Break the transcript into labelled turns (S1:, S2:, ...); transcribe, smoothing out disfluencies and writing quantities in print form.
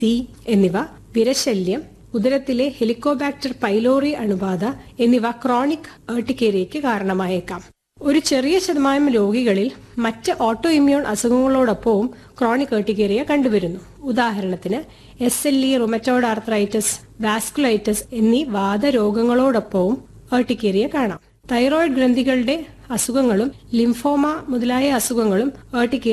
S1: തീ എന്നിവ, വിരശല്യം, ഉദരത്തിലെ Helicobacter pylori അണുബാധ എന്നിവ ക്രോണിക് ഏർട്ടിക്കേരിയയ്ക്ക് കാരണമായേക്കാം. ഒരു ചെറിയ ശതമാനം രോഗികളിൽ മറ്റ് ഓട്ടോ ഇമ്മ്യൂൺ അസുഖങ്ങളോടൊപ്പവും ക്രോണിക് ഏർട്ടിക്കേരിയ കണ്ടുവരുന്നു. ഉദാഹരണത്തിന് SLE, റുമറ്റോയ്ഡ് ആർത്രൈറ്റിസ്, വാസ്കുലൈറ്റിസ് എന്നീ വാതരോഗങ്ങളോടൊപ്പവും ഏർട്ടിക്കേരിയ കാണാം. തൈറോയ്ഡ് ഗ്രന്ഥികളുടെ അസുഖങ്ങളും ലിംഫോമ മുതലായ അസുഖങ്ങളും ഏർട്ടിക്കേരിയ